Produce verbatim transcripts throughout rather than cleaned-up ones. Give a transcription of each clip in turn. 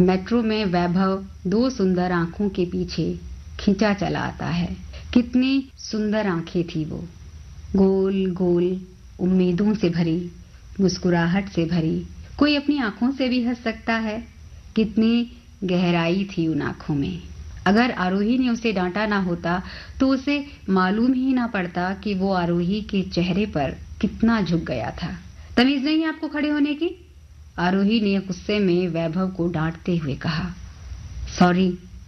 Metro में वैभव दो सुंदर आंखों के पीछे खींचा चला आता है। कितनी सुंदर आंखें थी वो, गोल गोल, उम्मीदों से भरी, मुस्कुराहट से भरी। कोई अपनी आंखों से भी हंस सकता है। कितनी गहराई थी उन आंखों में। अगर आरोही ने उसे डांटा ना होता तो उसे मालूम ही ना पड़ता कि वो आरोही के चेहरे पर कितना झुक गया था। तमीज नहीं है आपको खड़े होने की? आरोही ने गुस्से में वैभव को डांटते हुए कहा। सॉरी,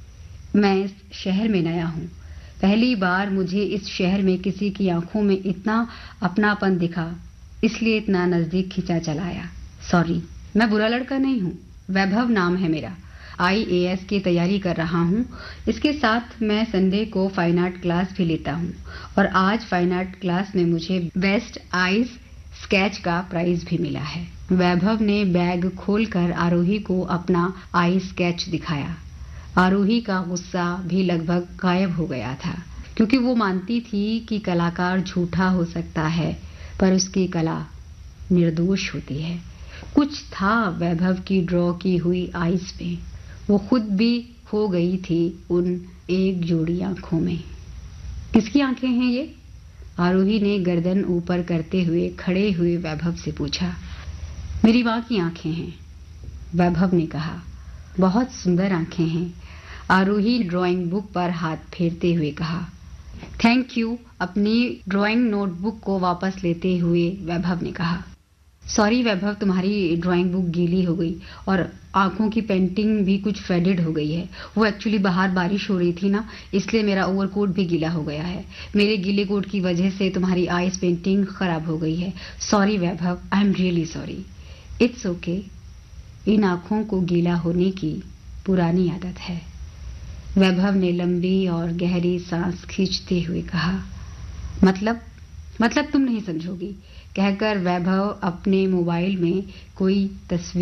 मैं इस शहर में नया हूँ। पहली बार मुझे इस शहर में किसी की आंखों में इतना अपनापन दिखा, इसलिए इतना नजदीक खींचा चलाया। सॉरी, मैं बुरा लड़का नहीं हूँ। वैभव नाम है मेरा। आई ए एस की तैयारी कर रहा हूँ। इसके साथ मैं संडे को फाइन आर्ट क्लास भी लेता हूँ और आज फाइन आर्ट क्लास में मुझे बेस्ट आईज स्केच का प्राइज भी मिला है। वैभव ने बैग खोलकर आरोही को अपना आई स्केच दिखाया। आरोही का गुस्सा भी लगभग गायब हो गया था, क्योंकि वो मानती थी कि कलाकार झूठा हो सकता है पर उसकी कला निर्दोष होती है। कुछ था वैभव की ड्रॉ की हुई आईज में। वो खुद भी खो गई थी उन एक जोड़ी आंखों में। किसकी आंखें हैं ये? आरोही ने गर्दन ऊपर करते हुए खड़े हुए वैभव से पूछा। मेरी मां की आंखें हैं, वैभव ने कहा। बहुत सुंदर आंखें हैं, आरोही ड्राइंग बुक पर हाथ फेरते हुए कहा। थैंक यू, अपनी ड्राइंग नोटबुक को वापस लेते हुए वैभव ने कहा। सॉरी वैभव, तुम्हारी ड्राइंग बुक गीली हो गई और आंखों की पेंटिंग भी कुछ फेडेड हो गई है। वो एक्चुअली बाहर बारिश हो रही थी ना, इसलिए मेरा ओवरकोट भी गीला हो गया है। मेरे गीले कोट की वजह से तुम्हारी आईज पेंटिंग खराब हो गई है। Sorry Vaibhav, I am really sorry. It's okay. इन आंखों को गीला होने की पुरानी आदत है। वैभव ने लंबी और गहरी सांस खींचते हुए कहा। मतलब मतलब तुम नहीं समझोगी, कहकर वैभव अपने मोबाइल में कोई तस्वीर